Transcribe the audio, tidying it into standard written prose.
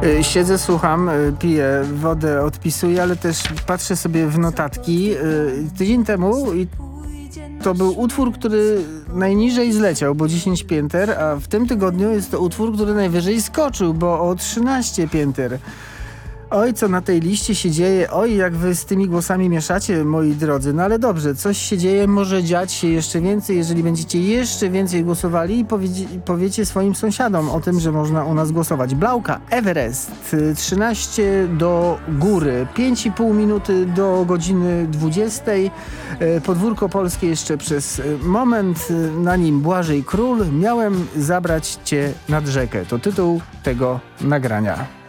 Siedzę, słucham, piję wodę, odpisuję, ale też patrzę sobie w notatki. Tydzień temu i to był utwór, który najniżej zleciał, bo 10 pięter, a w tym tygodniu jest to utwór, który najwyżej skoczył, bo o 13 pięter. Oj, co na tej liście się dzieje, oj, jak wy z tymi głosami mieszacie, moi drodzy. No ale dobrze, coś się dzieje, może dziać się jeszcze więcej, jeżeli będziecie jeszcze więcej głosowali i powiecie swoim sąsiadom o tym, że można u nas głosować. Blauka, Everest, 13 do góry, 5,5 minuty do godziny 20. Podwórko polskie jeszcze przez moment, na nim Błażej Król. Miałem zabrać cię nad rzekę. To tytuł tego nagrania.